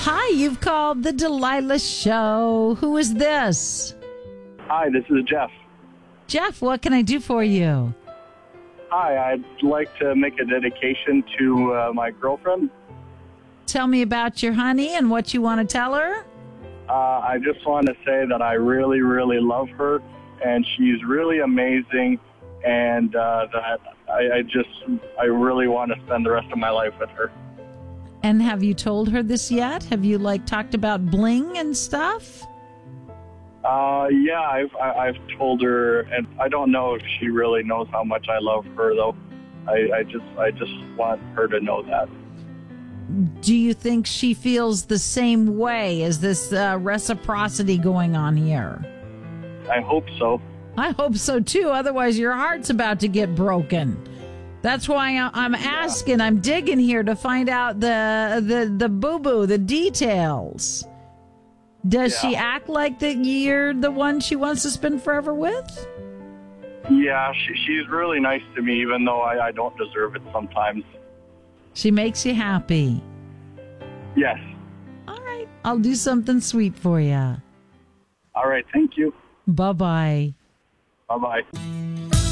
Hi, you've called the Delilah Show. Who is this? Hi, this is Jeff. Jeff, what can I do for you? Hi, I'd like to make a dedication to my girlfriend. Tell me about your honey and what you want to tell her. I just want to say that I really, really love her, and she's really amazing, and that I really want to spend the rest of my life with her. And have you told her this yet? Have you talked about bling and stuff? Yeah, I've told her, and I don't know if she really knows how much I love her, though. I just want her to know that. Do you think she feels the same way? Is this reciprocity going on here? I hope so. I hope so too. Otherwise, your heart's about to get broken. That's why I'm asking. I'm digging here to find out the boo-boo, the details. Does she act like that you're the one she wants to spend forever with? Yeah, she's really nice to me, even though I don't deserve it sometimes. She makes you happy. Yes. All right. I'll do something sweet for you. All right. Thank you. Bye-bye. Bye-bye.